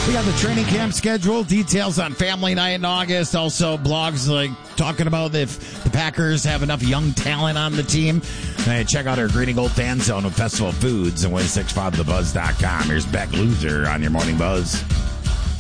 We got the training camp schedule, details on family night in August, also blogs like talking about if the Packers have enough young talent on the team. And check out our Green and Gold Fan Zone with Festival Foods and 1065thebuzz.com. Here's Beck Loser on your Morning Buzz.